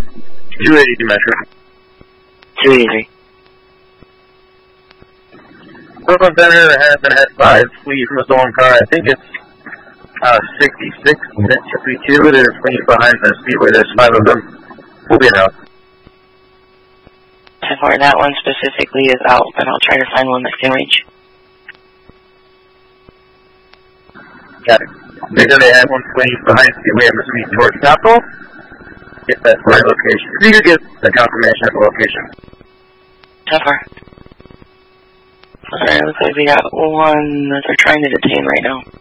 280 Metro. 283. Brooklyn Center has been at 5, flee from a stolen car. I think it's 66, that's 52. They're fleeing behind the speedway. There's 5 of them. We'll be out. That one specifically is out, and I'll try to find one that can reach. Got it. They're going to have one fleeing behind the speedway. I'm going to speed towards Capitol. Get that right location. If you could get the confirmation of the location. How far? Alright, looks like we got one that they're trying to detain right now.